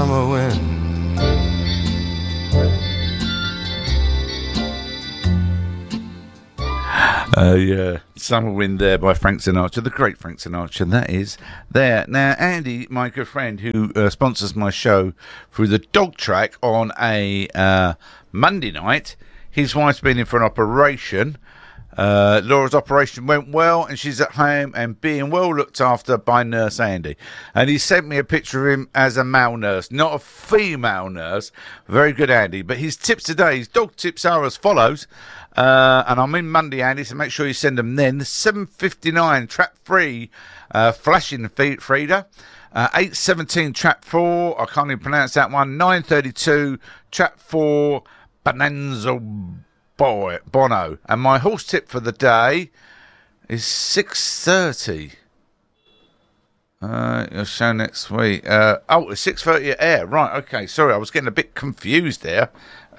summer wind. Yeah, Summer Wind there by Frank Sinatra, the great Frank Sinatra, and that is there. Now, Andy, my good friend who sponsors my show through the Dog Track on a Monday night, his wife's been in for an operation. Laura's operation went well and she's at home and being well looked after by Nurse Andy. And he sent me a picture of him as a male nurse, not a female nurse. Very good, Andy. But his tips today, his dog tips are as follows. And I'm in Monday, Andy, so make sure you send them then. 7:59 trap 3 flashing feeder. 8:17 trap 4, I can't even pronounce that one. 9:32 trap 4 Bonanza Bono. And my horse tip for the day is 6:30. You'll show next week. It's 6:30 at air. Right, okay. Sorry, I was getting a bit confused there.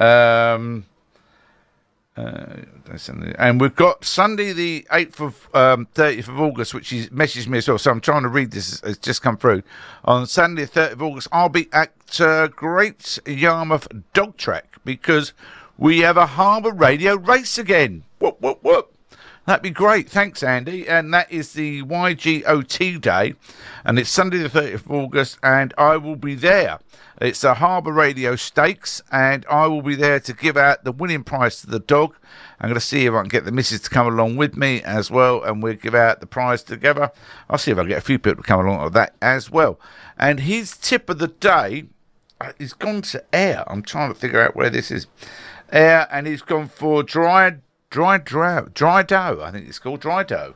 And we've got Sunday the 8th of 30th of August, which is messaged me as well, so I'm trying to read this. It's just come through. On Sunday the 30th of August, I'll be at Great Yarmouth Dog Track because we have a Harbour Radio race again. Whoop, whoop, whoop. That'd be great. Thanks, Andy. And that is the YGOT day, and it's Sunday the 30th of August, and I will be there. It's a Harbour Radio Stakes, and I will be there to give out the winning prize to the dog. I'm going to see if I can get the missus to come along with me as well, and we'll give out the prize together. I'll see if I can get a few people to come along with that as well. And his tip of the day is gone to air. I'm trying to figure out where this is. Air, and he's gone for dry dough. I think it's called dry dough.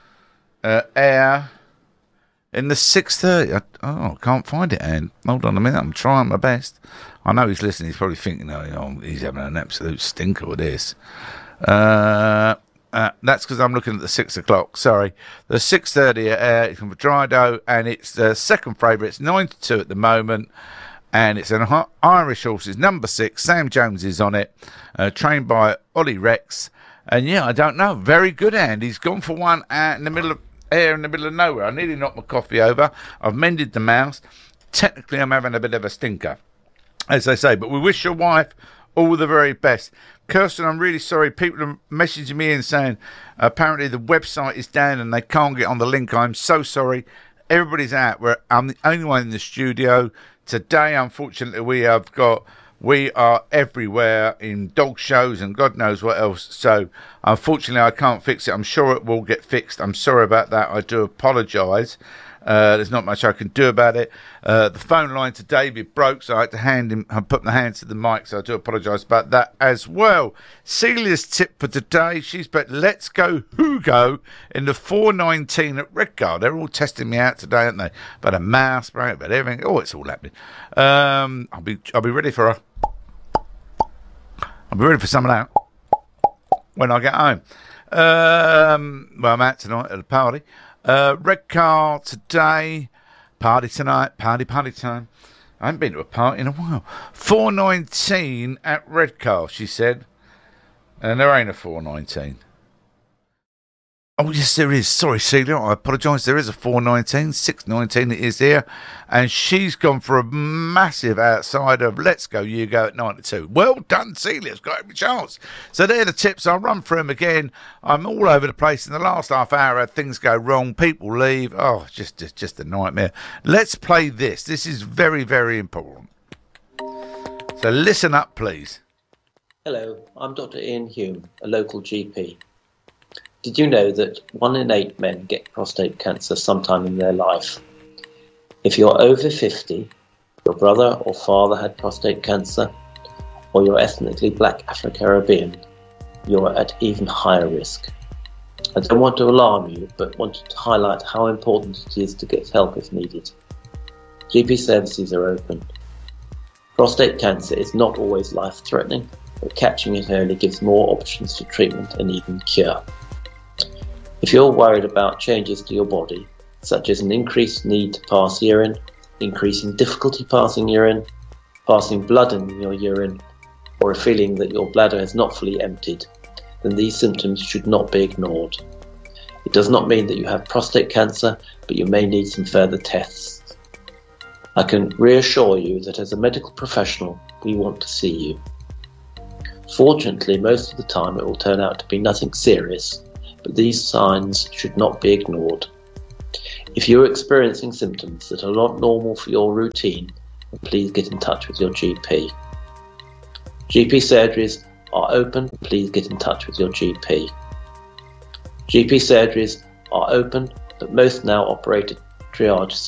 Air. In the 6:30, I can't find it, Anne. Hold on a minute, I'm trying my best. I know he's listening, he's probably thinking, oh, he's having an absolute stinker with this. That's because I'm looking at the 6 o'clock, sorry. The 6:30 it's from Dry Dough, and it's the second favourite. It's 9-2 at the moment, and it's an Irish horse. It's number 6, Sam Jones is on it, trained by Ollie Rex. And yeah, I don't know, very good, Anne. He's gone for one out in the middle of nowhere. I nearly knocked my coffee over. I've mended the mouse. Technically, I'm having a bit of a stinker, as they say. But we wish your wife all the very best. Kirsten, I'm really sorry. People are messaging me and saying apparently the website is down and they can't get on the link. I'm so sorry. Everybody's out. I'm the only one in the studio. Today, unfortunately, we are everywhere in dog shows and God knows what else. So, unfortunately, I can't fix it. I'm sure it will get fixed. I'm sorry about that. I do apologise. There's not much I can do about it. The phone line to David broke, so I had to put my hand to the mic, so I do apologise about that as well. Celia's tip for today, she's bet Let's Go Hugo in the 4:19 at Redcar. They're all testing me out today, aren't they? About a mouse spray, about everything. Oh, it's all happening. I'll be ready for some of that when I get home. Well, I'm out tonight at a party. Redcar today, party tonight, party time. I haven't been to a party in a while. 4:19 at Redcar, she said. And there ain't a 4:19. Oh, yes, there is. Sorry, Celia, I apologise. There is a 4:19, 6:19 it is here. And she's gone for a massive outside of Let's Go Hugo at 92. Well done, Celia's got every chance. So they're the tips. I'll run through them again. I'm all over the place. In the last half hour, things go wrong. People leave. Oh, just a nightmare. Let's play this. This is very, very important. So listen up, please. Hello, I'm Dr. Ian Hume, a local GP. Did you know that 1 in 8 men get prostate cancer sometime in their life? If you're over 50, your brother or father had prostate cancer, or you're ethnically black Afro-Caribbean, you're at even higher risk. I don't want to alarm you, but wanted to highlight how important it is to get help if needed. GP services are open. Prostate cancer is not always life-threatening, but catching it early gives more options for treatment and even cure. If you're worried about changes to your body, such as an increased need to pass urine, increasing difficulty passing urine, passing blood in your urine, or a feeling that your bladder is not fully emptied, then these symptoms should not be ignored. It does not mean that you have prostate cancer, but you may need some further tests. I can reassure you that as a medical professional, we want to see you. Fortunately, most of the time it will turn out to be nothing serious, but these signs should not be ignored. If you're experiencing symptoms that are not normal for your routine, then please get in touch with your GP. GP surgeries are open, please get in touch with your GP. GP surgeries are open, but most now operate at triage